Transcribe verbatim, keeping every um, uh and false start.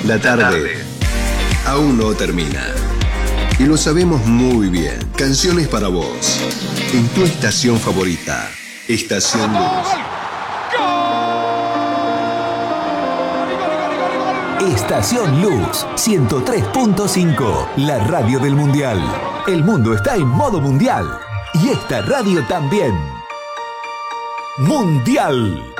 La tarde aún no termina. Y lo sabemos muy bien. Canciones para vos. En tu estación favorita. Estación Luz. Estación Luz ciento tres punto cinco. La radio del Mundial. El mundo está en modo mundial. Y esta radio también. Mundial.